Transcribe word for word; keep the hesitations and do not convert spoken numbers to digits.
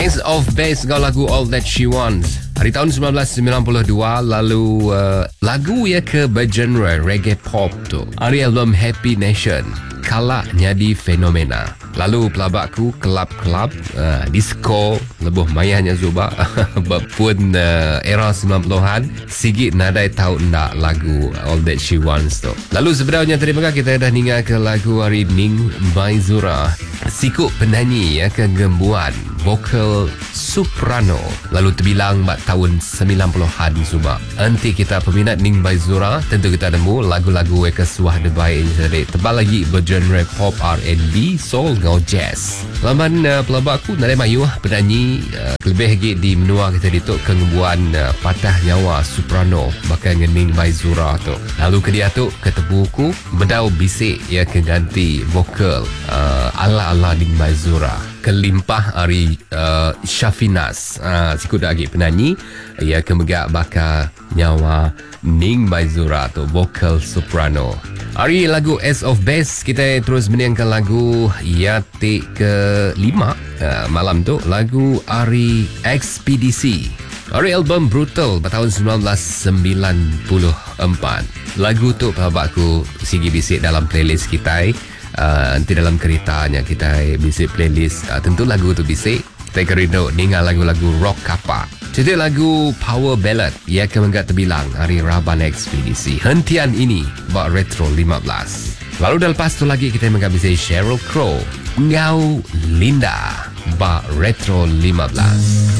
Ace of Base, kau lagu All That She Wants. Hari tahun sembilan belas sembilan puluh dua, lalu uh, lagu ya ke bergenre reggae pop tu. Hari album Happy Nation, Kala Nyadi Fenomena. Lalu pelabakku kelab-kelab uh, disco lebuh mayahnya Zuba pun uh, era sembilan puluhan sigit nadai tahu ndak lagu All That She Wants tu. Lalu sebenarnya terima kasih kita dah ningal ke lagu hari Ning by Zura, sikut penyanyi ya ke gembuan vokal soprano, lalu terbilang mak tahun sembilan puluhan Zuba. Nanti kita peminat Ning by Zura tentu kita nemu lagu-lagu ke suah debai ini tadi tebal lagi bergenre pop, R and B, soul ngau jazz. Laman uh, pelabak aku Nalai Mayu penyanyi uh, lebih lagi di menua kita dituk kengembuan uh, patah nyawa soprano bakal ngening by Zura tu. Lalu ke dia tu ketemu ku bedau bisik ya ke ganti vokal uh, ala-ala Ning by Zura. Kelimpah hari uh, Syafinas uh, sikut lagi penyanyi ia kemegak bakal nyawa Ning by Zura tu vokal soprano. Hari lagu Ace of Base kita terus menyanyikan lagu Yati ke lima uh, malam tu lagu Ari Ekspedisi. Hari album Brutal tahun sembilan belas sembilan puluh empat. Lagu tu pelabakku sigi bisik dalam playlist kita. Uh, nanti dalam keretanya kita bisik playlist uh, tentu lagu tu bisik kita kerindu dengar lagu-lagu rock kapa. Jadi lagu power ballad ia akan menggak terbilang hari Raban Ekspedisi hentian ini buat Retro lima belas. Lalu dah lepas tu lagi kita menggak bisik Sheryl Crow Ngau Linda buat Retro lima belas.